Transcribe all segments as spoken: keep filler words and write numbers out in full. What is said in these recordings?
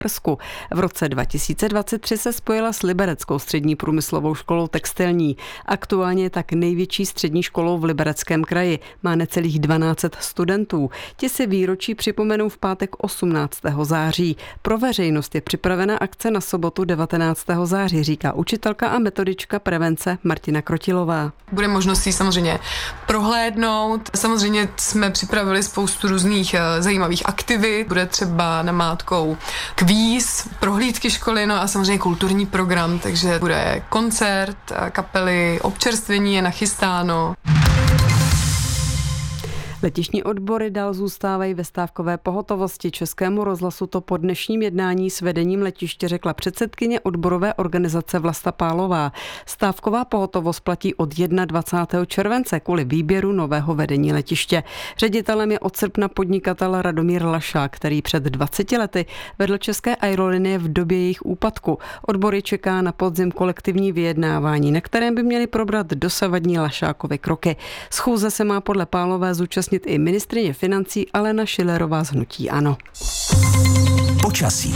Prsku. V roce dva tisíce dvacet tři se spojila s Libereckou střední průmyslovou školou textilní. Aktuálně je tak největší střední školou v Libereckém kraji. Má necelých dvanáct set studentů. Ti si výročí připomenou v pátek osmnáctého září. Pro veřejnost je připravena akce na sobotu devatenáctého září, říká učitelka a metodička prevence Martina Krotilová. Bude možnost ji samozřejmě prohlédnout. Samozřejmě jsme připravili spoustu různých zajímavých aktivit. Bude třeba namátkou kvíz, prohlídky školy, no a samozřejmě kulturní program, takže bude koncert, kapely, občerstvení je nachystáno. Letištní odbory dál zůstávají ve stávkové pohotovosti. Českému rozhlasu to po dnešním jednání s vedením letiště řekla předsedkyně odborové organizace Vlasta Pálová. Stávková pohotovost platí od dvacátého prvního července kvůli výběru nového vedení letiště. Ředitelem je od srpna podnikatel Radomír Lašák, který před dvaceti lety vedl České aerolinie v době jejich úpadku. Odbory čeká na podzim kolektivní vyjednávání, na kterém by měli probrat dosavadní Lašákovy kroky. Schůze se má podle Pálové zúčastnit i ministryně financí Alena Schillerová z hnutí ANO. Počasí.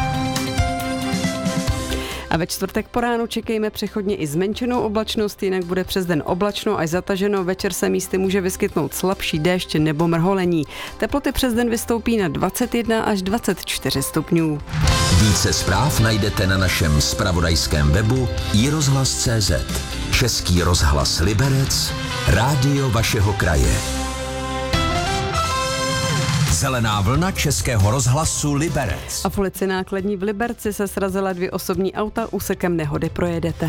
A ve čtvrtek po ránu čekejme přechodně i zmenšenou oblačnost, jinak bude přes den oblačno až zataženo. Večer se místy může vyskytnout slabší déšť nebo mrholení. Teploty přes den vystoupí na dvacet jedna až dvacet čtyři stupňů. Více zpráv najdete na našem zpravodajském webu i rozhlas tečka cé zet. Český rozhlas Liberec, rádio vašeho kraje. Zelená vlna Českého rozhlasu Liberec. A v ulici Nákladní v Liberci se srazila dvě osobní auta, úsekem nehody projedete.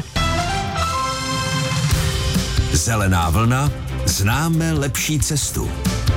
Zelená vlna, známe lepší cestu.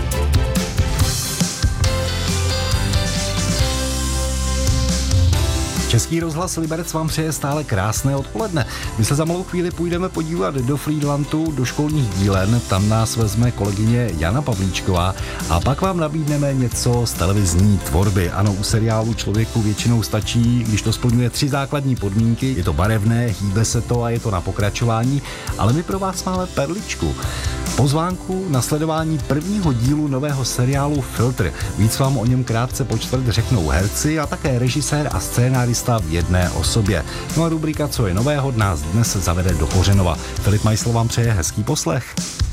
Český rozhlas Liberec vám přeje stále krásné odpoledne. My se za malou chvíli půjdeme podívat do Frýdlantu, do školních dílen, tam nás vezme kolegyně Jana Pavlíčková a pak vám nabídneme něco z televizní tvorby. Ano, u seriálu Člověku většinou stačí, když to splňuje tři základní podmínky, je to barevné, hýbe se to a je to na pokračování, ale my pro vás máme perličku. Pozvánku na sledování prvního dílu nového seriálu Filtr. Víc vám o něm krátce po čtvrt řeknou herci a také režisér a scénárista v jedné osobě. No a rubrika Co je nového nás dnes zavede do Kořenova. Filip Majsl vám přeje hezký poslech.